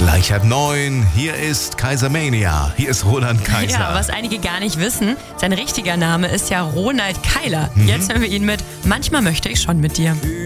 Gleich 8:09, hier ist Kaisermania, hier ist Roland Kaiser. Ja, was einige gar nicht wissen, sein richtiger Name ist ja Ronald Keiler. Jetzt hören wir ihn mit Manchmal möchte ich schon mit dir.